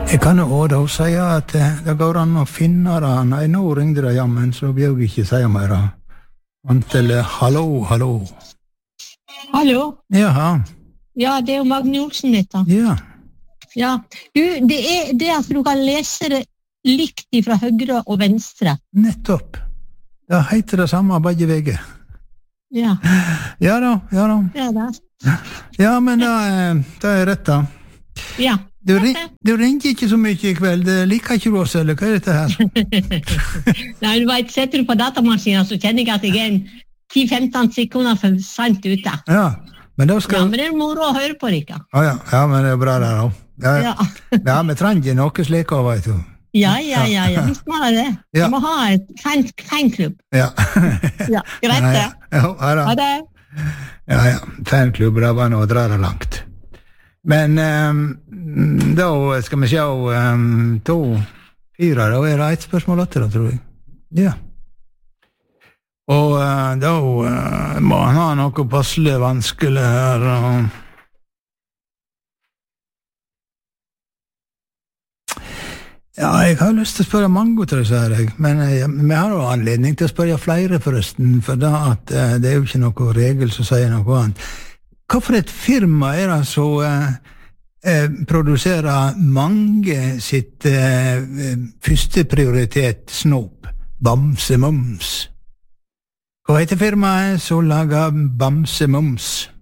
Jeg kan jo da si at det går an å finne det. Nei, nå ringde det jammen, så bjør jeg ikke si mer. Antel, hallo, hallo. Hallo? Jaha. Ja, det jo Magne Olsen dette. Ja. Ja, du, det det at du kan lese det likt fra høyre og venstre. Nettopp. Det heter det samme begge veger. Ja. Ja da, ja da. Det det. Ja, men det rett da. Ja. Du ringer ikke så mye I kveld. Liker ikke du oss, eller hva dette her? Nei, du vet, setter du på datamaskinen, så kjenner jeg at jeg en 10-15 sekunder for sent ute. Ja, men da skal... Ja, men det moro å høre på dere. Ja, men det bra der da. Ja, vi trenger noe slik av, vet du. Ja, visst må det. Vi må ha et fanklubb. Ja. Ja, greit det. Ja, Ha det. Ja, fanklubb, det var noe å dra det langt. Men da skal vi se 2, 4, da det et spørsmål etter da, tror jeg. Ja. Og da må han ha noe passelig vanskelig her. Ja, jeg har lyst til å spørre mange til disse her, men vi har jo anledning til å spørre flere forresten, for da at det jo ikke noe regel som sier noe annet. Hva for et firma det som produserer mange sitt første prioritet snop, Bamse Mums? Hva heter firmaet som lager Bamse Mums?